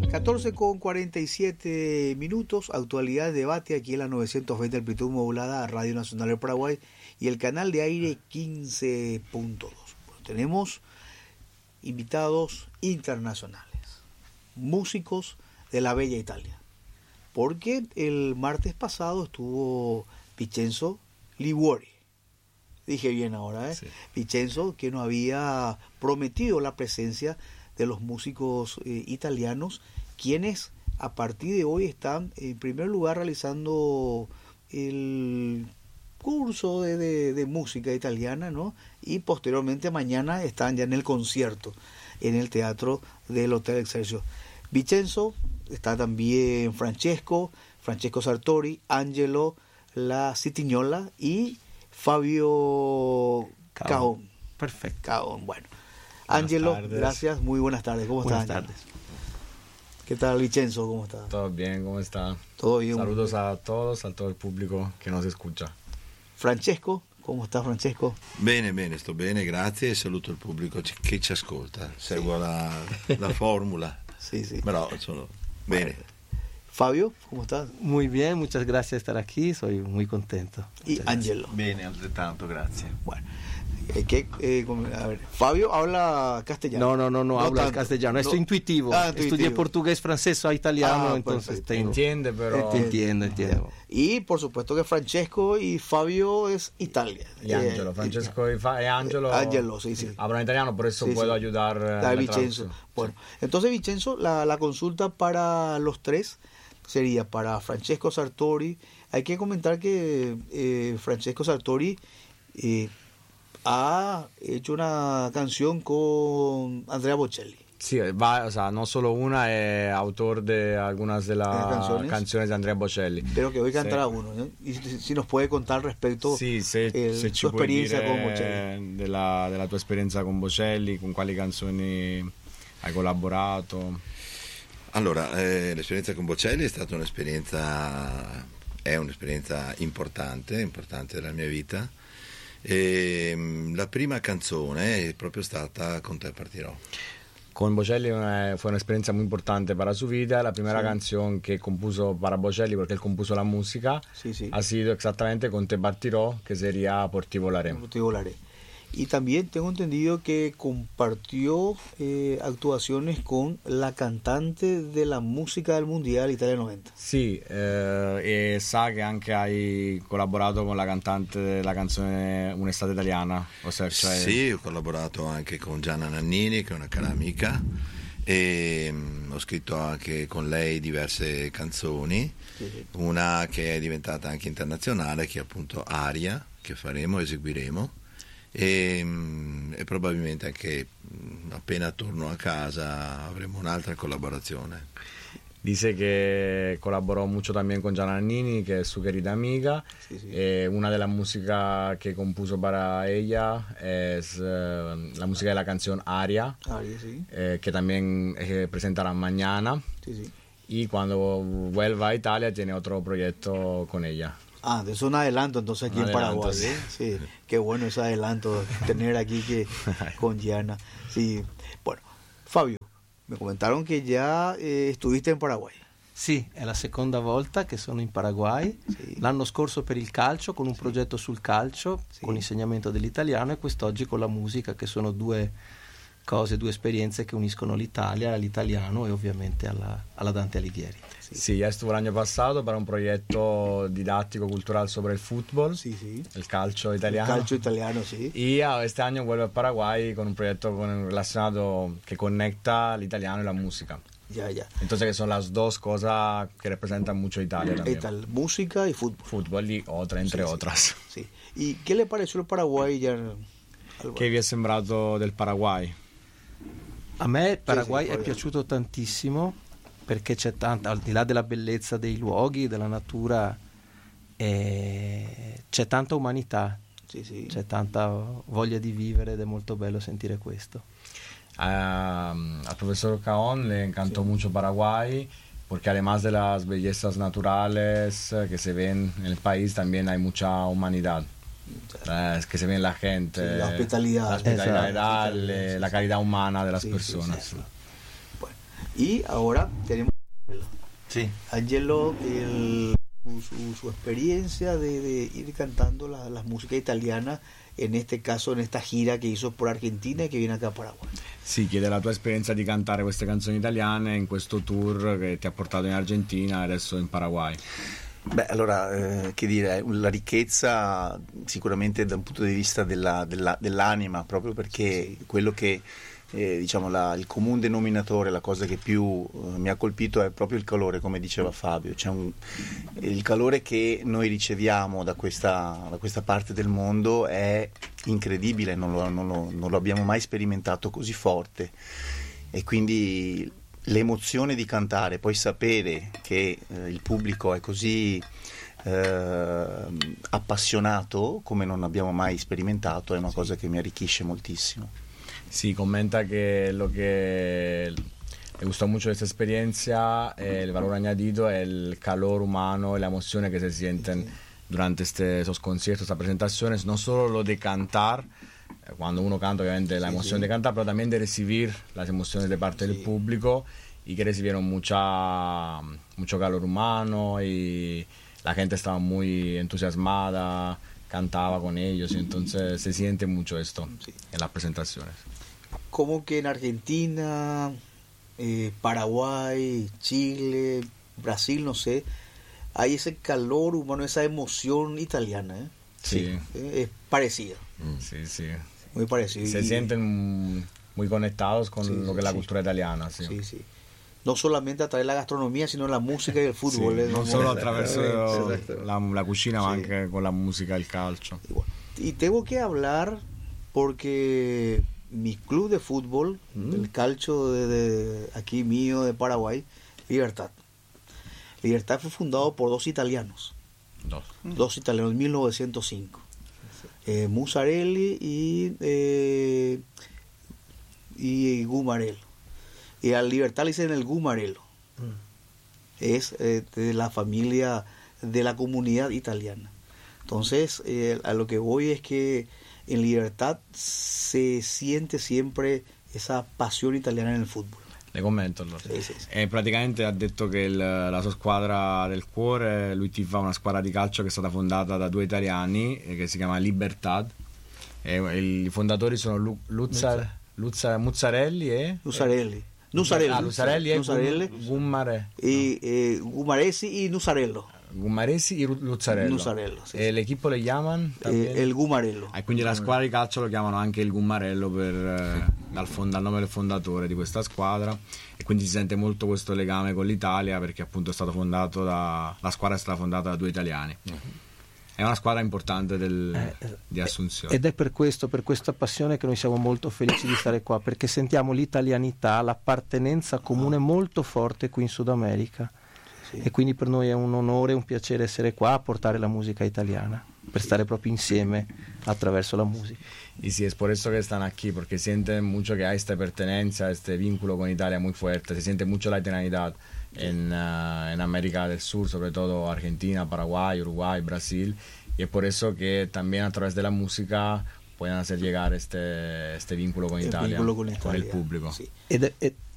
14:47, actualidad, debate aquí en la 920 amplitud modulada, Radio Nacional del Paraguay y el canal de aire 15.2. Bueno, tenemos invitados internacionales, músicos de la bella Italia, porque el martes pasado estuvo Vincenzo Liguori. Dije bien ahora, Sí. Vincenzo, que nos había prometido la presencia de los músicos italianos, quienes a partir de hoy están en primer lugar realizando el curso de música italiana, ¿no? Y posteriormente mañana están ya en el concierto en el teatro del Hotel Excelsior. Vincenzo, está también Francesco Sartori, Angelo La Citignola y Fabio Caón. Perfecto. Caón, bueno. Buenas Angelo, tardes. gracias, muy buenas tardes. ¿Cómo Buenas estás? tardes. ¿Qué tal, Vincenzo? ¿Cómo está? Todo bien, ¿cómo está? Todo bien. Saludos a todos, a todo el público que nos escucha. Francesco, ¿cómo está Francesco? Bene, sto bene, grazie e saluto il pubblico che ci ascolta. Seguo la formula, Sí, sí. però sono bene. Fabio, ¿cómo estás? Muy bien, muchas gracias por estar aquí, soy muy contento. Y Muchas gracias. Angelo. Bene, altrettanto, grazie. Bueno, a ver, Fabio habla castellano. No hablo tanto. castellano, es No. intuitivo. Intuitivo. Estudié portugués, francés, a italiano, Ah, entonces perfecto. tengo. Entiende, pero... Entiendo. Y por supuesto que Francesco y Fabio es Italia. Y Angelo, Francesco y Angelo Angelo, sí, sí. hablan italiano, por eso Sí, puedo sí. ayudar en Da la Vincenzo. traducción. Bueno, entonces Vincenzo, la consulta para los tres sería para Francesco Sartori. Hay que comentar que Francesco Sartori ha hecho una canción con Andrea Bocelli. Sí, o sea, no solo una, es autor de algunas de las canciones de Andrea Bocelli. Pero que hoy cantará Sí. uno, ¿no? Y si nos puede contar respecto Sì, se su ci puoi experiencia dire con Bocelli. della tua esperienza con Bocelli, con quali canzoni hai collaborato. Allora, l'esperienza con Bocelli è stata è un'esperienza importante della mia vita. La prima canzone è proprio stata Con te partirò. Con Bocelli fue una experiencia muy importante para su vida. La primera canción que compuso para Bocelli, porque él compuso la música, Sí, sí. ha sido exactamente Con te partirò, que sería Por ti volaré. Te volaré. Y también tengo entendido que compartió actuaciones con la cantante de la música del Mundial Italia 90. Sì, e sa che anche hai collaborato con la cantante della canzone Un'estate italiana, cioè Sì, ho collaborato anche con Gianna Nannini, che è una cara amica, e ho scritto anche con lei diverse canzoni, Sì. una che è diventata anche internazionale, che è appunto Aria, che eseguiremo, e probabilmente anche appena torno a casa avremo un'altra collaborazione. Dice que colaboró mucho también con Gianna Nannini, que es su querida amiga. Sí, sí. Una de las músicas que compuso para ella es la música de la canción Aria, Sí. que también presentará mañana. Sí, sí. Y cuando vuelva a Italia tiene otro proyecto con ella. Ah, es un adelanto entonces aquí Un en Paraguay. adelanto, Sí. Qué bueno ese adelanto tener aquí con Gianna. Sí. Bueno, Fabio, me comentaron que ya estuviste en Paraguay. Sì, è la seconda volta che sono in Paraguay. Sì. L'anno scorso per il calcio, con un progetto sul calcio, Sì. con insegnamento dell'italiano, e quest'oggi con la musica, che sono due esperienze che uniscono l'Italia, l'italiano e ovviamente alla Dante Alighieri. Sí, ya estuvo el año pasado para un proyecto didáctico cultural sobre el fútbol, Sí, sí. el calcio italiano. Calcio italiano, sí. Y este año vuelve a Paraguay con un proyecto relacionado que conecta el italiano y la música. Ya. Entonces que son las dos cosas que representan mucho Italia también. Música y fútbol. Fútbol y otra, entre Sí, otras. Sí. ¿Y qué le pareció el Paraguay ya? Che vi è sembrato del Paraguay? A me il Paraguay sì, è piaciuto tantissimo perché c'è tanta, al di là della bellezza dei luoghi, della natura, c'è tanta umanità, Sí. c'è tanta voglia di vivere ed è molto bello sentire questo. Al profesor Caón le encantó mucho Paraguay porque además de las bellezas naturales que se ven en el país, también hay mucha humanidad. Es que se ve en la gente, Sí, la hospitalidad. la calidad humana de las Sí, personas. sí. Bueno, Y ahora tenemos Sí. Angelo, su experiencia de ir cantando las músicas italianas, en este caso en esta gira che hizo por Argentina e che viene acá a Paraguay. Sì, chiede la tua esperienza di cantare queste canzoni italiane in questo tour che ti ha portato in Argentina e adesso in Paraguay. Beh, allora, che dire, la ricchezza sicuramente da un punto di vista dell'anima, proprio perché quello che diciamo il comune denominatore, la cosa che più mi ha colpito è proprio il calore, come diceva Fabio, il calore che noi riceviamo da questa parte del mondo è incredibile, non lo abbiamo mai sperimentato così forte, e quindi l'emozione di cantare, poi sapere che il pubblico è così appassionato come non abbiamo mai sperimentato è una cosa che mi arricchisce moltissimo. Sí, comenta que lo que le gustó mucho de esta experiencia, el valor añadido, el calor humano y la emoción que se sienten durante esos conciertos, estas presentaciones, no solo lo de cantar, cuando uno canta obviamente la emoción de cantar, pero también de recibir las emociones de parte del público, y que recibieron mucho calor humano y la gente estaba muy entusiasmada, cantaba con ellos, y entonces se siente mucho esto en las presentaciones. Como que en Argentina, Paraguay, Chile, Brasil, no sé, hay ese calor humano, esa emoción italiana, ¿eh? Sí. Es parecida. Sí, sí. Muy parecida. Se sienten muy conectados con lo que es la cultura italiana. Sí. Sí, sí. No solamente a través de la gastronomía, sino la música y el fútbol. Sì, non solo attraverso la cucina, ma anche con la musica e il calcio. Y tengo que hablar porque mi club de fútbol, el calcio de aquí mío de Paraguay, Libertad. Libertad fue fundado por dos italianos. Dos italianos en 1905. Musarelli y Gumarello. Y a Libertad le dicen el Gumarello. Es de la familia, de la comunidad italiana. Entonces, a lo que voy es que en Libertad se siente siempre esa passione italiana nel football. Le commento allora. Sì. Praticamente ha detto che la sua squadra del cuore, lui tifa una squadra di calcio che è stata fondata da due italiani che si chiama Libertad. I fondatori sono Muzzarelli e Nuzzarelli e Gumaresi y Nuzzarello. Gumaresi e Luzzarello. Sì. E l'equipo le chiamano? Il Gumarello. Quindi la squadra di calcio lo chiamano anche il Gumarello dal nome del fondatore di questa squadra, e quindi si sente molto questo legame con l'Italia, perché appunto è stato fondato la squadra è stata fondata da due italiani. È una squadra importante di Assunzione. Ed è per questa passione che noi siamo molto felici di stare qua, perché sentiamo l'italianità, l'appartenenza comune molto forte qui in Sud America. Sì. E quindi per noi è un onore e un piacere essere qua a portare la musica italiana, per stare proprio insieme attraverso la música. Y sí, es por eso que están aquí, porque sienten mucho que hay esta pertenencia, este vínculo con Italia muy fuerte, se siente mucho la italianidad en América del Sur, sobre todo Argentina, Paraguay, Uruguay, Brasil, y es por eso que también a través de la música pueden hacer llegar este vínculo con Italia, con il pubblico. Sì.